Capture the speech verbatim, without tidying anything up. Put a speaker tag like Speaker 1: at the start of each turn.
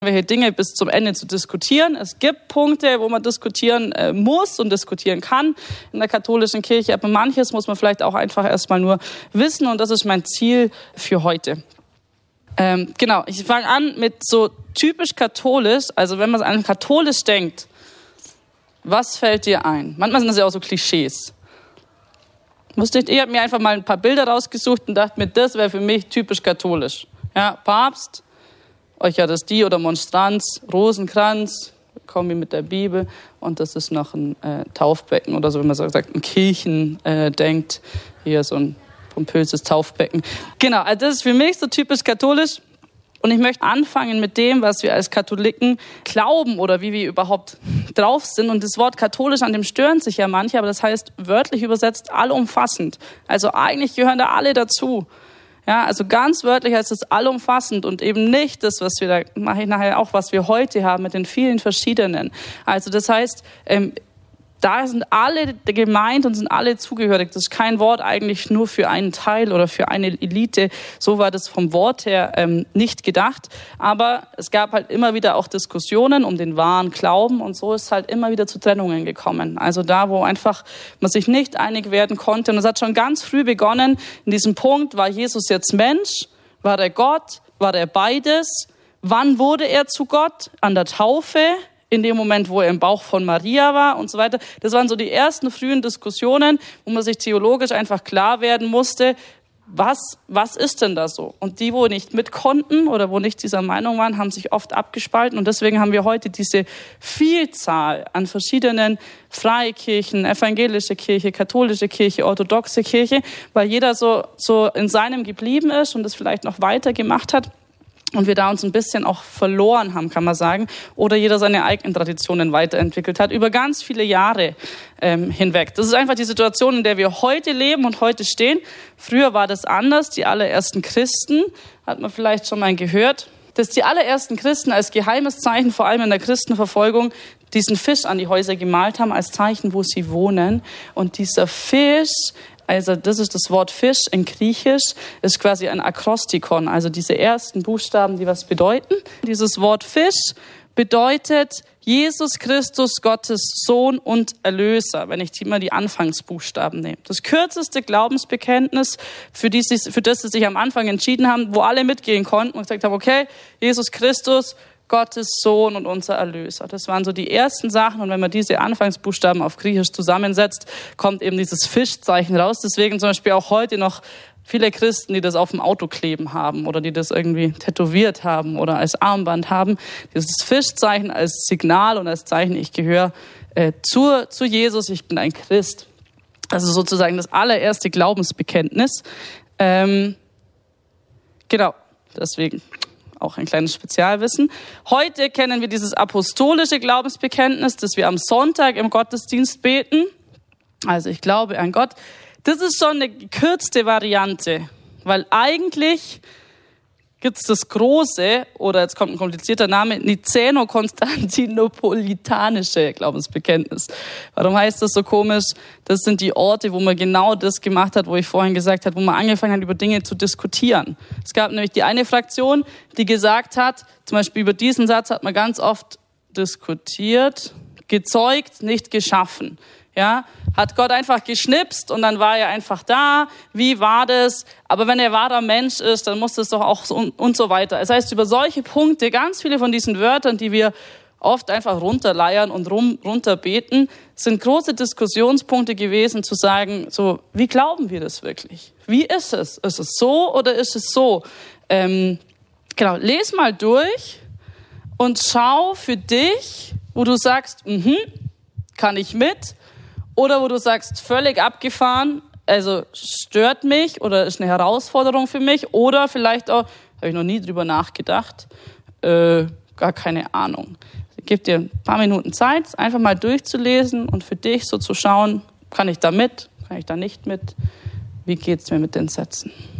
Speaker 1: welche Dinge bis zum Ende zu diskutieren. Es gibt Punkte, wo man diskutieren äh, muss und diskutieren kann in der katholischen Kirche, aber manches muss man vielleicht auch einfach erstmal nur wissen und das ist mein Ziel für heute. Ähm, genau, ich fange an mit so typisch katholisch, also wenn man an katholisch denkt, was fällt dir ein? Manchmal sind das ja auch so Klischees. Ich habe mir einfach mal ein paar Bilder rausgesucht und dachte mir, das wäre für mich typisch katholisch. Ja, Papst, Eucharistie oder Monstranz, Rosenkranz, Kombi mit der Bibel und das ist noch ein äh, Taufbecken oder so, wenn man so sagt, ein Kirchen äh, denkt, hier so ein pompöses Taufbecken. Genau, also das ist für mich so typisch katholisch und ich möchte anfangen mit dem, was wir als Katholiken glauben oder wie wir überhaupt drauf sind und das Wort katholisch, an dem stören sich ja manche, aber das heißt wörtlich übersetzt allumfassend, also eigentlich gehören da alle dazu. Ja, also ganz wörtlich heißt es allumfassend und eben nicht das, was wir da, mache ich nachher auch, was wir heute haben mit den vielen verschiedenen. Also das heißt, ähm, da sind alle gemeint und sind alle zugehörig. Das ist kein Wort eigentlich nur für einen Teil oder für eine Elite. So war das vom Wort her ähm, nicht gedacht. Aber es gab halt immer wieder auch Diskussionen um den wahren Glauben und so ist halt immer wieder zu Trennungen gekommen. Also da, wo einfach man sich nicht einig werden konnte. Und es hat schon ganz früh begonnen. In diesem Punkt, war Jesus jetzt Mensch? War er Gott? War er beides? Wann wurde er zu Gott? An der Taufe? In dem Moment, wo er im Bauch von Maria war und so weiter. Das waren so die ersten frühen Diskussionen, wo man sich theologisch einfach klar werden musste, was, was ist denn da so? Und die, wo nicht mit konnten oder wo nicht dieser Meinung waren, haben sich oft abgespalten. Und deswegen haben wir heute diese Vielzahl an verschiedenen Freikirchen, evangelische Kirche, katholische Kirche, orthodoxe Kirche, weil jeder so, so in seinem geblieben ist und das vielleicht noch weiter gemacht hat. Und wir da uns ein bisschen auch verloren haben, kann man sagen. Oder jeder seine eigenen Traditionen weiterentwickelt hat, über ganz viele Jahre ähm, hinweg. Das ist einfach die Situation, in der wir heute leben und heute stehen. Früher war das anders. Die allerersten Christen, hat man vielleicht schon mal gehört, dass die allerersten Christen als geheimes Zeichen, vor allem in der Christenverfolgung, diesen Fisch an die Häuser gemalt haben, als Zeichen, wo sie wohnen. Und dieser Fisch, also das ist das Wort Fisch in Griechisch, ist quasi ein Akrostikon, also diese ersten Buchstaben, die was bedeuten. Dieses Wort Fisch bedeutet Jesus Christus, Gottes Sohn und Erlöser, wenn ich mal die Anfangsbuchstaben nehme. Das kürzeste Glaubensbekenntnis, für, die sie, für das sie sich am Anfang entschieden haben, wo alle mitgehen konnten und gesagt haben, okay, Jesus Christus, Gottes Sohn und unser Erlöser. Das waren so die ersten Sachen. Und wenn man diese Anfangsbuchstaben auf Griechisch zusammensetzt, kommt eben dieses Fischzeichen raus. Deswegen zum Beispiel auch heute noch viele Christen, die das auf dem Auto kleben haben oder die das irgendwie tätowiert haben oder als Armband haben. Dieses Fischzeichen als Signal und als Zeichen, ich gehöre äh, zu, zu Jesus, ich bin ein Christ. Also sozusagen das allererste Glaubensbekenntnis. Ähm, genau, deswegen auch ein kleines Spezialwissen. Heute kennen wir dieses apostolische Glaubensbekenntnis, das wir am Sonntag im Gottesdienst beten. Also ich glaube an Gott. Das ist schon eine gekürzte Variante, weil eigentlich gibt es das große, oder jetzt kommt ein komplizierter Name, Nicäno-Konstantinopolitanische Glaubensbekenntnis. Warum heißt das so komisch? Das sind die Orte, wo man genau das gemacht hat, wo ich vorhin gesagt habe, wo man angefangen hat, über Dinge zu diskutieren. Es gab nämlich die eine Fraktion, die gesagt hat, zum Beispiel über diesen Satz hat man ganz oft diskutiert, gezeugt, nicht geschaffen. Ja, hat Gott einfach geschnipst und dann war er einfach da. Wie war das? Aber wenn er wahrer Mensch ist, dann muss das doch auch so und, und so weiter. Das heißt, über solche Punkte, ganz viele von diesen Wörtern, die wir oft einfach runterleiern und rum, runterbeten, sind große Diskussionspunkte gewesen, zu sagen, so, wie glauben wir das wirklich? Wie ist es? Ist es so oder ist es so? Ähm, genau, les mal durch und schau für dich, wo du sagst, mhm, kann ich mit? Oder wo du sagst, völlig abgefahren, also stört mich oder ist eine Herausforderung für mich. Oder vielleicht auch, habe ich noch nie drüber nachgedacht, äh, gar keine Ahnung. Ich gebe dir ein paar Minuten Zeit, einfach mal durchzulesen und für dich so zu schauen, kann ich da mit, kann ich da nicht mit, wie geht's mir mit den Sätzen.